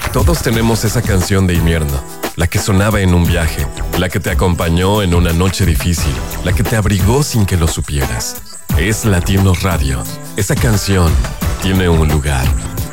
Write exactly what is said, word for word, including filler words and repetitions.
Todos tenemos esa canción de invierno, la que sonaba en un viaje, la que te acompañó en una noche difícil, la que te abrigó sin que lo supieras. Es Latino Radio. Esa canción tiene un lugar.